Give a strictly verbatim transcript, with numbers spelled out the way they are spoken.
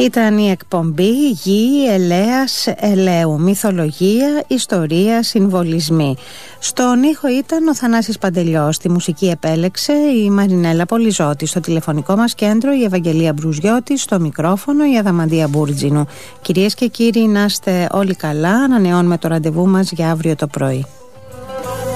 Ήταν η εκπομπή Γη Ελέας Ελαίου, μυθολογία, ιστορία, συμβολισμοί. Στον ήχο ήταν ο Θανάσης Παντελιός, τη μουσική επέλεξε η Μαρινέλα Πολυζώτη, στο τηλεφωνικό μας κέντρο η Ευαγγελία Μπρουζιώτη, στο μικρόφωνο η Αδαμαντία Μπούρτζινου. Κυρίες και κύριοι, να είστε όλοι καλά, ανανεώνουμε το ραντεβού μας για αύριο το πρωί.